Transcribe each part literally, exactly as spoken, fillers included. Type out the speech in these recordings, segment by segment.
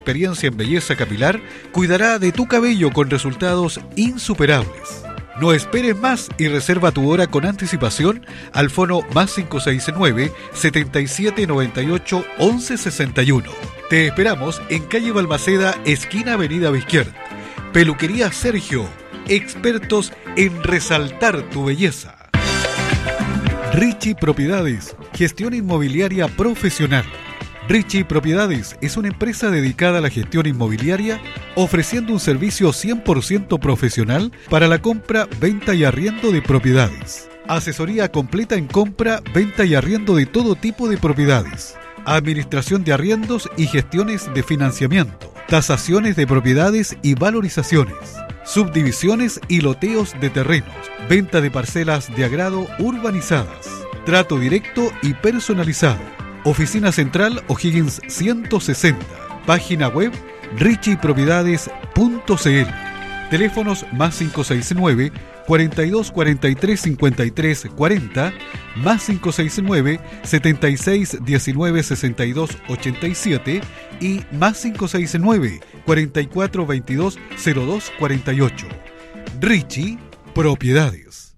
Experiencia en belleza capilar cuidará de tu cabello con resultados insuperables. No esperes más y reserva tu hora con anticipación al fono más cinco seis nueve, setenta y siete noventa y ocho, once sesenta y uno. Te esperamos en calle Balmaceda, esquina Avenida Bizquiert. Peluquería Sergio, expertos en resaltar tu belleza. Richie Propiedades, gestión inmobiliaria profesional. Richie Propiedades es una empresa dedicada a la gestión inmobiliaria, ofreciendo un servicio cien por ciento profesional para la compra, venta y arriendo de propiedades. Asesoría completa en compra, venta y arriendo de todo tipo de propiedades. Administración de arriendos y gestiones de financiamiento. Tasaciones de propiedades y valorizaciones. Subdivisiones y loteos de terrenos. Venta de parcelas de agrado urbanizadas. Trato directo y personalizado. Oficina Central O'Higgins ciento sesenta. Página web richie propiedades punto c l. Teléfonos más cinco seis nueve, cuarenta y dos cuarenta y tres cincuenta y tres cuarenta, más cinco seis nueve, setenta y seis diecinueve sesenta y dos ochenta y siete y más cinco seis nueve, cuarenta y cuatro veintidós cero dos cuarenta y ocho. Richie Propiedades.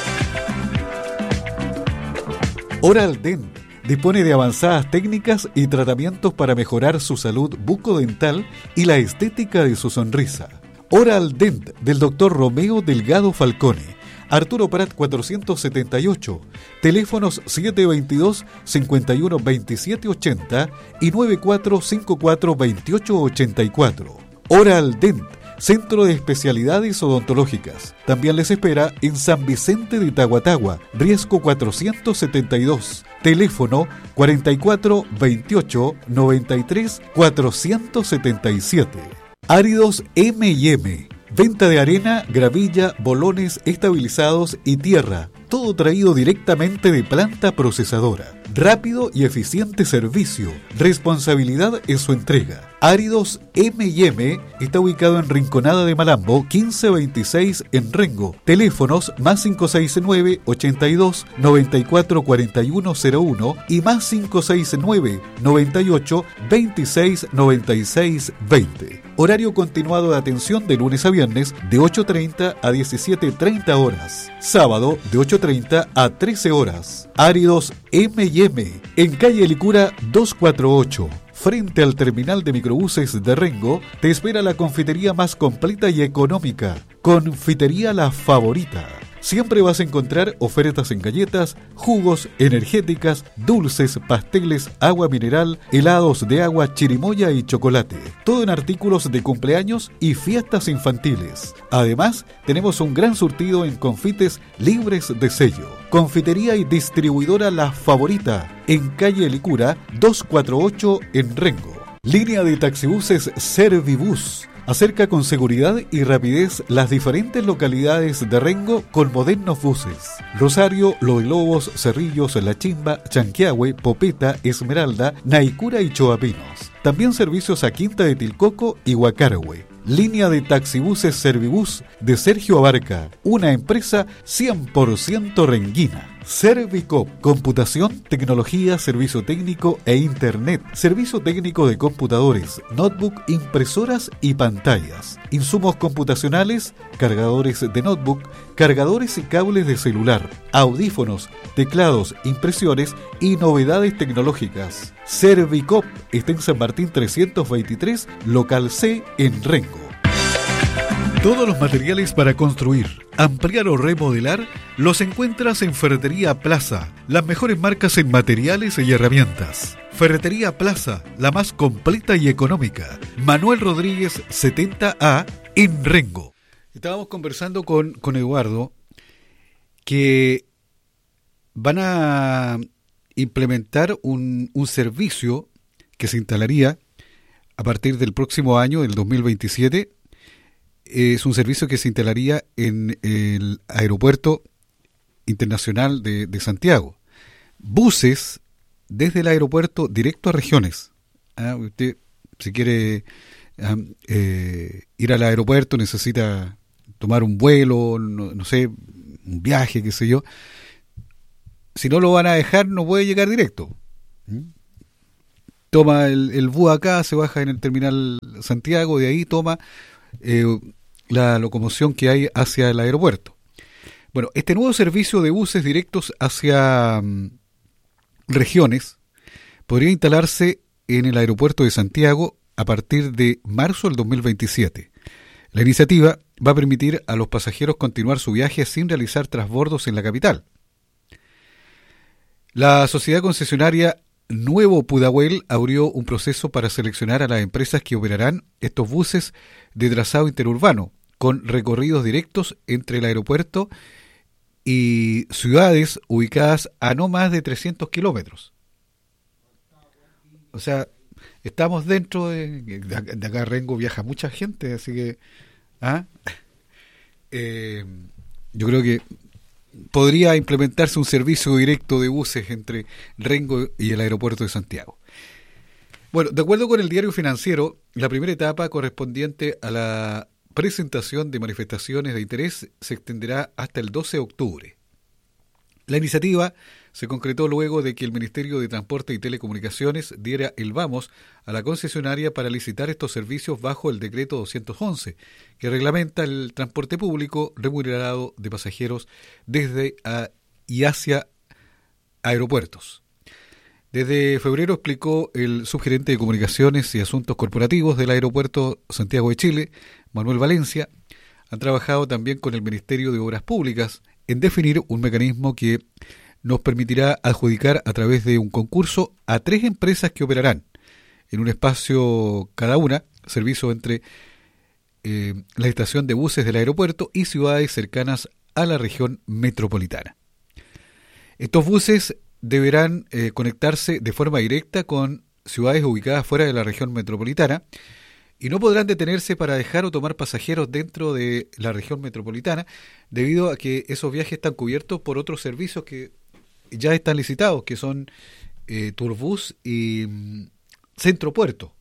Oral Dent dispone de avanzadas técnicas y tratamientos para mejorar su salud bucodental y la estética de su sonrisa. Oral Dent del doctor Romeo Delgado Falcone, Arturo Prat cuatrocientos setenta y ocho, teléfonos siete veintidós, cincuenta y uno veintisiete ochenta y noventa y cuatro cincuenta y cuatro veintiocho ochenta y cuatro. Oral Dent, Centro de Especialidades Odontológicas. También les espera en San Vicente de Tahuatahua, Riesgo cuatrocientos setenta y dos. Teléfono cuarenta y cuatro veintiocho noventa y tres cuatrocientos setenta y siete. Áridos eme y eme. Venta de arena, gravilla, bolones estabilizados y tierra. Todo traído directamente de planta procesadora. Rápido y eficiente servicio. Responsabilidad en su entrega. Áridos eme y eme está ubicado en Rinconada de Malambo, quince veintiséis en Rengo. Teléfonos más cinco seis nueve, ochenta y dos, noventa y cuatro cuarenta y uno cero uno y más cinco seis nueve, noventa y ocho, veintiséis noventa y seis veinte. Horario continuado de atención de lunes a viernes de ocho treinta a diecisiete treinta horas. Sábado de ocho treinta a trece horas. Áridos eme y eme en calle Licura doscientos cuarenta y ocho. Frente al terminal de microbuses de Rengo, te espera la confitería más completa y económica. Confitería La Favorita. Siempre vas a encontrar ofertas en galletas, jugos, energéticas, dulces, pasteles, agua mineral, helados de agua, chirimoya y chocolate. Todo en artículos de cumpleaños y fiestas infantiles. Además, tenemos un gran surtido en confites libres de sello. Confitería y distribuidora La Favorita, en calle Licura doscientos cuarenta y ocho en Rengo. Línea de taxibuses Servibus. Acerca con seguridad y rapidez las diferentes localidades de Rengo con modernos buses. Rosario, Los Lobos, Cerrillos, La Chimba, Chanquiahue, Popeta, Esmeralda, Naicura y Choapinos. También servicios a Quinta de Tilcoco y Huacarahue. Línea de taxibuses Servibus de Sergio Abarca, una empresa cien por ciento renguina. Servicop, computación, tecnología, servicio técnico e internet, servicio técnico de computadores, notebook, impresoras y pantallas, insumos computacionales, cargadores de notebook, cargadores y cables de celular, audífonos, teclados, impresiones y novedades tecnológicas. Servicop está en San Martín trescientos veintitrés, local C en Rengo. Todos los materiales para construir, ampliar o remodelar los encuentras en Ferretería Plaza, las mejores marcas en materiales y herramientas. Ferretería Plaza, la más completa y económica. Manuel Rodríguez setenta A en Rengo. Estábamos conversando con, con Eduardo que van a implementar un, un servicio que se instalaría a partir del próximo año, el dos mil veintisiete. Es un servicio que se instalaría en el Aeropuerto Internacional de, de Santiago. Buses desde el aeropuerto directo a regiones. Ah, usted, si quiere um, eh, ir al aeropuerto, necesita tomar un vuelo, no, no sé, un viaje, qué sé yo. Si no lo van a dejar, no puede llegar directo. ¿Mm? toma el, el bus acá, se baja en el terminal Santiago, de ahí toma eh, la locomoción que hay hacia el aeropuerto. Bueno, este nuevo servicio de buses directos hacia um, regiones podría instalarse en el aeropuerto de Santiago a partir de marzo del dos mil veintisiete. La iniciativa va a permitir a los pasajeros continuar su viaje sin realizar transbordos en la capital. La sociedad concesionaria Nuevo Pudahuel abrió un proceso para seleccionar a las empresas que operarán estos buses de trazado interurbano, con recorridos directos entre el aeropuerto y ciudades ubicadas a no más de trescientos kilómetros. O sea, estamos dentro de... De acá a Rengo viaja mucha gente, así que... ¿ah? Eh, yo creo que podría implementarse un servicio directo de buses entre Rengo y el aeropuerto de Santiago. Bueno, de acuerdo con el Diario Financiero, la primera etapa correspondiente a la presentación de manifestaciones de interés se extenderá hasta el doce de octubre. La iniciativa se concretó luego de que el Ministerio de Transporte y Telecomunicaciones diera el vamos a la concesionaria para licitar estos servicios bajo el decreto doscientos once, que reglamenta el transporte público remunerado de pasajeros desde a, y hacia aeropuertos. Desde febrero, explicó el subgerente de Comunicaciones y Asuntos Corporativos del Aeropuerto Santiago de Chile, Manuel Valencia, han trabajado también con el Ministerio de Obras Públicas en definir un mecanismo que nos permitirá adjudicar a través de un concurso a tres empresas que operarán en un espacio cada una, servicio entre eh, la estación de buses del aeropuerto y ciudades cercanas a la región metropolitana. Estos buses deberán eh, conectarse de forma directa con ciudades ubicadas fuera de la región metropolitana y no podrán detenerse para dejar o tomar pasajeros dentro de la región metropolitana, debido a que esos viajes están cubiertos por otros servicios que ya están licitados, que son eh, Turbus y mm, Centro Puerto.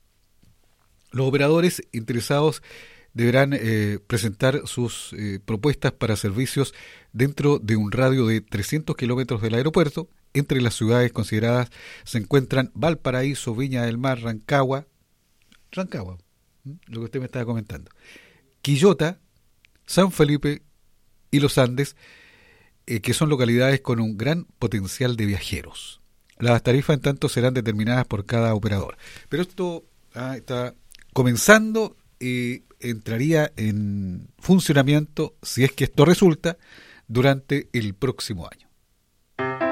Los operadores interesados deberán eh, presentar sus eh, propuestas para servicios dentro de un radio de trescientos kilómetros del aeropuerto. Entre las ciudades consideradas se encuentran Valparaíso, Viña del Mar, Rancagua, Rancagua, lo que usted me estaba comentando, Quillota, San Felipe y Los Andes, eh, que son localidades con un gran potencial de viajeros. Las tarifas, en tanto, serán determinadas por cada operador. Pero esto ah, está comenzando y entraría en funcionamiento, si es que esto resulta, durante el próximo año.